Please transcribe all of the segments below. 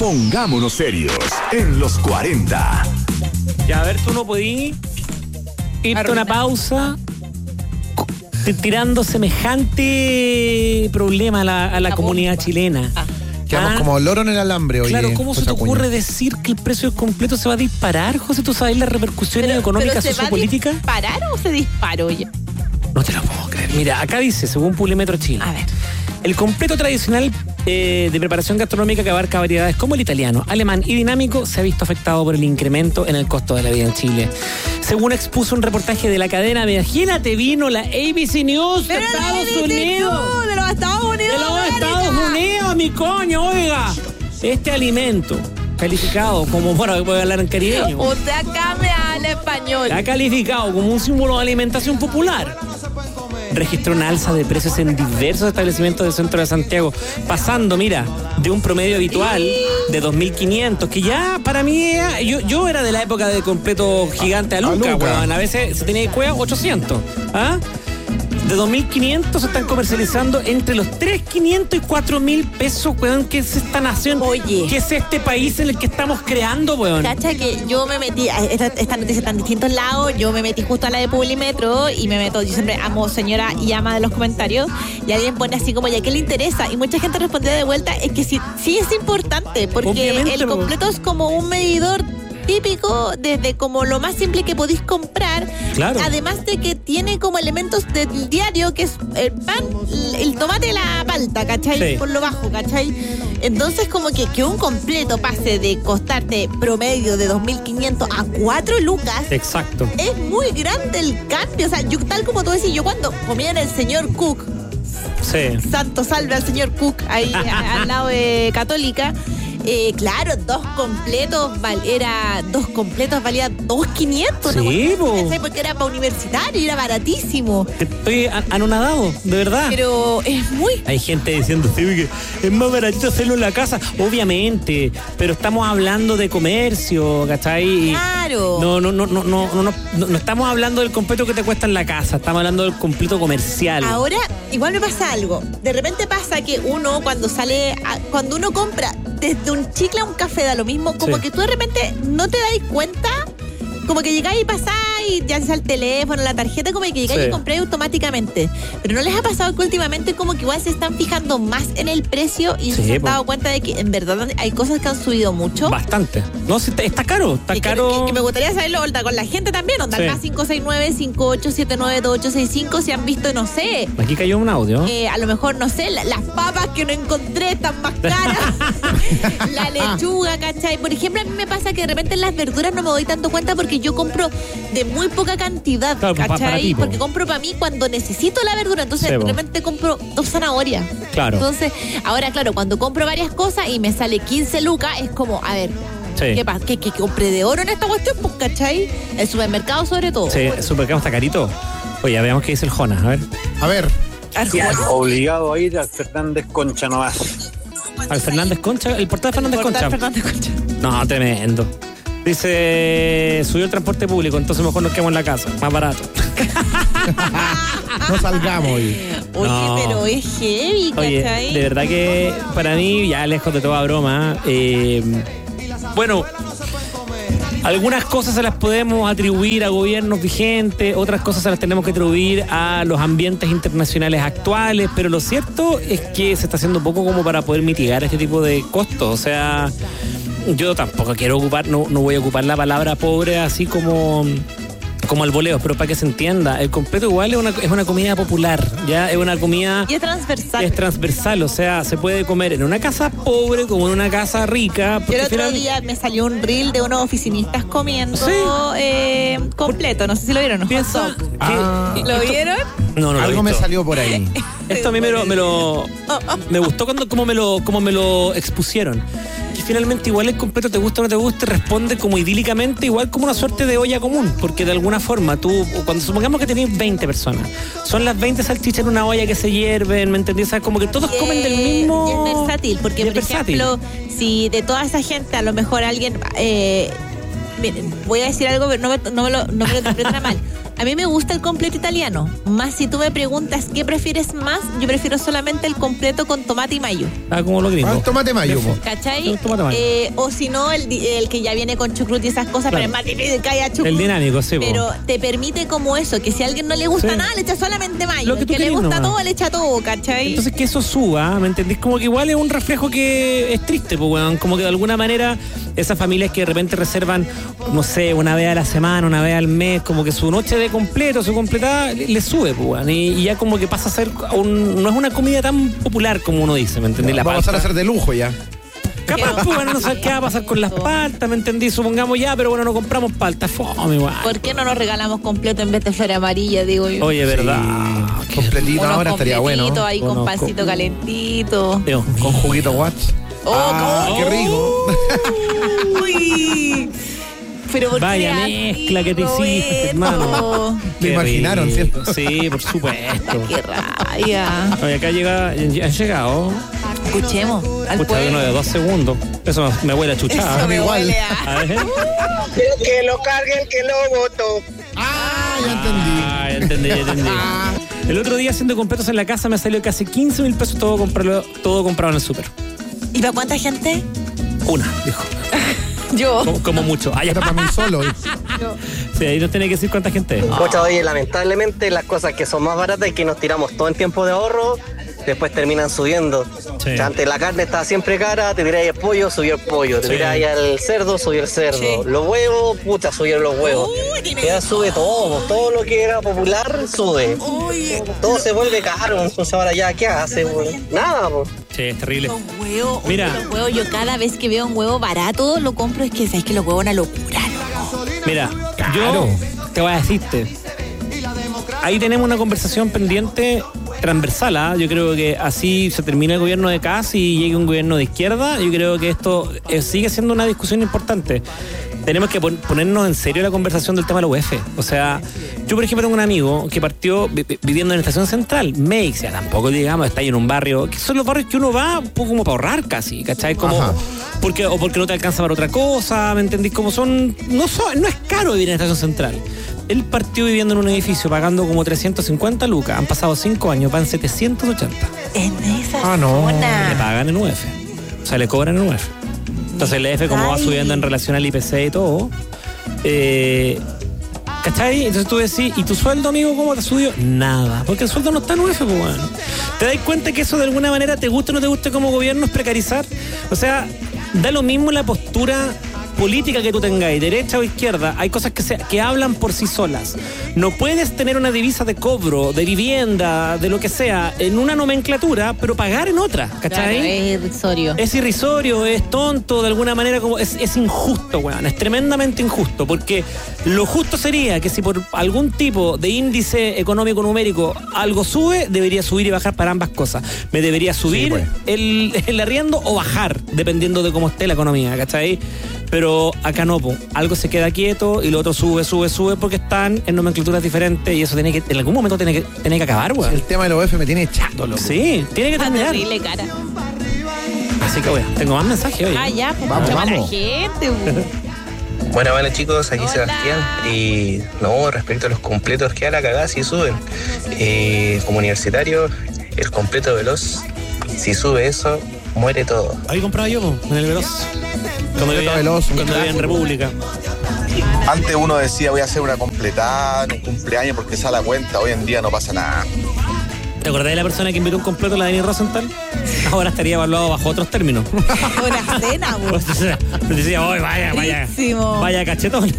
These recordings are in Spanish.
Pongámonos serios en los 40. Ya, a ver, tú no podí irte a una pausa tirando semejante problema a la comunidad chilena. Quedamos como loro en el alambre hoy. Claro, ¿cómo se te ocurre decir que el precio del completo se va a disparar, José? ¿Tú sabes las repercusiones económicas sociopolíticas? ¿Se va a disparar o se disparó ya? No te lo puedo creer. Mira, acá dice, según Publimetro Chile. A ver. El completo tradicional de preparación gastronómica que abarca variedades como el italiano, alemán y dinámico se ha visto afectado por el incremento en el costo de la vida en Chile. Según expuso un reportaje de la cadena, imagínate, vino la ABC News de Estados Unidos. De los Estados Unidos. De los Estados Unidos, mi coño, oiga. Este alimento calificado como, bueno, voy a hablar en caribeño. Usted acá me habla español. Está calificado como un símbolo de alimentación popular. Registró una alza de precios en diversos establecimientos del centro de Santiago, pasando, mira, de un promedio habitual de 2.500, que ya para mí, yo era de la época de completo gigante a Luca, weón. A veces se tenía que cuidar 800, ¿ah? De 2.500 se están comercializando entre los 3.500 y 4.000 pesos, weón. ¿Qué es esta nación? Oye. ¿Qué es este país en el que estamos creando, weón? Cacha que yo me metí, esta noticia está en distintos lados, yo me metí justo a la de Publimetro y me meto, yo siempre amo señora y ama de los comentarios, y alguien pone así como, ¿ya qué le interesa? Y mucha gente respondió de vuelta, es que sí es importante, porque obviamente, el completo es como un medidor típico, desde como lo más simple que podéis comprar, claro. Además de que tiene como elementos del diario, que es el pan, el tomate y la palta, ¿cachai? Sí. Por lo bajo, ¿cachai? Entonces como que un completo pase de costarte promedio de 2.500 a 4 lucas. Exacto. Es muy grande el cambio, o sea, yo, tal como tú decís, yo cuando comía en el señor Cook, sí. Santo salve al señor Cook, ahí al lado de Católica. Claro, dos completos valía 2.500. Sí, porque era para universitario y era baratísimo. Estoy anonadado, de verdad. Pero es muy... Hay gente diciendo sí, que es más baratito hacerlo en la casa. Obviamente, pero estamos hablando de comercio, ¿cachai? Claro. No estamos hablando del completo que te cuesta en la casa, estamos hablando del completo comercial. Ahora, igual me pasa algo. De repente pasa que uno cuando uno compra desde un chicle a un café, da lo mismo, como sí. Que tú de repente no te das cuenta, como que llegáis y pasáis, ya sea el teléfono, la tarjeta, como que llegáis sí. Y compráis automáticamente. Pero ¿no les ha pasado que últimamente como que igual se están fijando más en el precio y sí, se han dado cuenta de que en verdad hay cosas que han subido mucho? Bastante. No, está caro, caro. Que me gustaría saberlo, onda, con la gente también, onda, sí. Más 569-5879-2865, si han visto, no sé. Aquí cayó un audio. A lo mejor, no sé, las papas que no encontré están más caras. La lechuga, ¿cachai? Por ejemplo, a mí me pasa que de repente en las verduras no me doy tanto cuenta porque yo compro de muy poca cantidad, claro, ¿cachai? Porque compro para mí cuando necesito la verdura, entonces de repente compro 2 zanahorias. Claro. Entonces, ahora, claro, cuando compro varias cosas y me sale 15 lucas, es como, a ver, sí. ¿Qué pasa? ¿Que compré de oro en esta cuestión? Pues, ¿cachai? El supermercado sobre todo. Sí, el supermercado está carito. Oye, veamos qué dice el Jonas, a ver. Obligado a ir al Fernández Concha nomás. ¿Al Fernández Concha? ¿El portal Fernández Concha? No, tremendo. Dice, subió el transporte público, entonces mejor nos quedamos en la casa, más barato. No salgamos hoy. Oye, no. Pero es heavy, oye, ¿cachai? De verdad que para mí, ya lejos de toda broma, bueno, algunas cosas se las podemos atribuir a gobiernos vigentes, otras cosas se las tenemos que atribuir a los ambientes internacionales actuales, pero lo cierto es que se está haciendo poco como para poder mitigar este tipo de costos. O sea, yo tampoco quiero no voy a ocupar la palabra pobre así como al voleo, pero para que se entienda, el completo igual es una comida popular, ya es una comida... Y es transversal. Es transversal, o sea, se puede comer en una casa pobre como en una casa rica. Yo el otro día me salió un reel de unos oficinistas comiendo ¿sí? Completo, no sé si lo vieron. ¿Piensa? ¿Lo vieron? No, algo me salió por ahí. Esto a mí me gustó como me lo expusieron. Que finalmente igual el completo, te gusta o no te guste, responde como idílicamente, igual como una suerte de olla común, porque de alguna forma tú, cuando supongamos que tenés 20 personas, son las 20 salchichas en una olla que se hierven, ¿me entendés? O sea, como que todos comen del mismo... Y es versátil, porque por ejemplo, si de toda esa gente a lo mejor alguien... miren, voy a decir algo, pero no me lo interpreten mal. A mí me gusta el completo italiano. Más si tú me preguntas qué prefieres más, yo prefiero solamente el completo con tomate y mayo. Como los gringos. El tomate mayo, po. ¿Cachai? El tomate mayo. O si no, el que ya viene con chucrut y esas cosas, Claro. pero es más difícil que haya chucrut. El dinámico, sí, po. Pero te permite como eso, que si a alguien no le gusta Sí. nada, le echa solamente mayo. Lo que El tú que le querís gusta nomás. todo, le echa todo, ¿cachai? Entonces que eso suba, ¿me entendís? Como que igual es un reflejo que es triste, pues, weón. Como que de alguna manera esas familias que de repente reservan, no sé, una vez a la semana, una vez al mes, como que su noche de completo, su completada, le sube, pues, weón. Y ya como que pasa a ser no es una comida tan popular como uno dice, ¿me entendís? La Vamos a pasar a palta. ser de lujo ya. Capaz, pues, bueno, no sé qué va a pasar con las paltas, ¿me entendí? Supongamos ya, pero bueno, no compramos paltas, fome, igual. ¿Por qué no nos regalamos completo en vez de flor amarilla, digo yo? Oye, ¿verdad? Sí. Completito Unos ahora estaría bueno. completitos ahí con Unos pancito calentito. Dios mío. Con juguito Watts. Oh, Qué rico. Uy. Pero ¿por qué Vaya así, mezcla que te hiciste, Roberto? hermano. Me Qué imaginaron, rico. ¿cierto? Sí, por supuesto. Qué rabia. Oye, acá han llegado. Escuchemos al Escucha uno de pueblo. 2 segundos. Eso me huele a chuchada. Eso me igual. huele a... A ver. El que lo cargue, el que lo votó. Ah, ya entendí. Ah, ya entendí, ya entendí. El otro día haciendo completos en la casa me salió casi 15.000 pesos todo comprado en el súper. ¿Y para cuánta gente? Una, dijo. Yo. Como mucho. Ah, ya. Era para mí solo. Sí, ahí nos tiene que decir cuánta gente es. Muchas, oye, lamentablemente las cosas que son más baratas y que nos tiramos todo el tiempo de ahorro, después terminan subiendo. Sí. O sea, antes la carne estaba siempre cara, te tiráis el pollo, subió el pollo. Te Sí. tiráis al cerdo, subió el cerdo. Sí. Los huevos, puta, subieron los huevos. Uy, tiene- Ya sube todo lo que era popular sube. Uy, Todo se vuelve caro, entonces ahora ya, ¿qué hace? Güey? Nada, pues. Sí, es terrible. los huevos. Mira. Los huevos, yo cada vez que veo un huevo barato, lo compro. Es que sabes que los huevos una locura, loco. Mira, Claro. yo te voy a decirte. Ahí tenemos una conversación pendiente transversal, ¿ah? Yo creo que así se termina el gobierno de Kast y llega un gobierno de izquierda. Yo creo que esto sigue siendo una discusión importante. Tenemos que ponernos en serio la conversación del tema de la UEF. O sea, yo por ejemplo tengo un amigo que partió viviendo en la estación central, Meix, ya tampoco digamos, está ahí en un barrio, que son los barrios que uno va un poco como para ahorrar casi, ¿cachai? Como Ajá. porque no te alcanza para otra cosa, ¿me entendís? Como no es caro vivir en la estación central. Él partió viviendo en un edificio pagando como 350 lucas. Han pasado 5 años, van 780. En esa Ah, no. Le zona. pagan en UF. O sea, le cobran en UF. Entonces el EF, como va Ay. subiendo en relación al IPC y todo, ¿cachai? Entonces tú decís, ¿y tu sueldo, amigo, cómo te subió? Nada, porque el sueldo no está en UF, pues, bueno. ¿Te das cuenta que eso de alguna manera te guste o no te guste como gobierno es precarizar? O sea, da lo mismo la postura política que tú tengáis, derecha o izquierda, hay cosas que hablan por sí solas. No puedes tener una divisa de cobro, de vivienda, de lo que sea, en una nomenclatura, pero pagar en otra, ¿cachai? Claro, es irrisorio. Es irrisorio, es tonto, de alguna manera como es injusto, weón, es tremendamente injusto, porque lo justo sería que si por algún tipo de índice económico numérico algo sube, debería subir y bajar para ambas cosas. Me debería subir Sí, pues. el arriendo o bajar, dependiendo de cómo esté la economía, ¿cachai? Pero acá no, po. Algo se queda quieto y lo otro sube porque están en nomenclaturas diferentes y eso tiene que, en algún momento tiene que acabar, weón. El tema del OF me tiene chato, loco. Sí, tiene que Está terminar. terrible cara. Así que, weón, tengo más mensajes hoy. Ah, ya, pues Vamos, mucha mala vamos. gente. Bueno, chicos, aquí Hola. Sebastián. Y no, respecto a los completos, que a la cagada si suben. Como universitario, el completo veloz, si sube eso, muere todo. Ahí compraba yo, po, en el Veloz. Cuando vivía, Veloz, un cuando vivía en clásico. República. Antes uno decía voy a hacer una completada en un cumpleaños porque sale a cuenta, hoy en día no pasa nada. ¿Te acordás de la persona que invitó un completo a la Denis Rosenthal? Ahora estaría evaluado bajo otros términos. Una cena, güey. Te decía, oye, vaya Buenísimo. cachetón.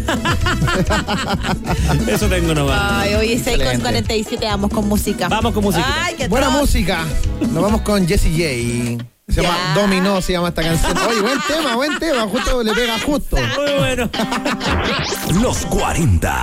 Eso tengo nomás. Ay, hoy es Excelente. 6:47, vamos con música. Vamos con música. Ay, qué Buena atroz. música. Nos vamos con Jessie J. Se llama Ya. Dominó, se llama esta canción. Oye, buen tema. Justo le pega justo. Muy bueno. Los 40.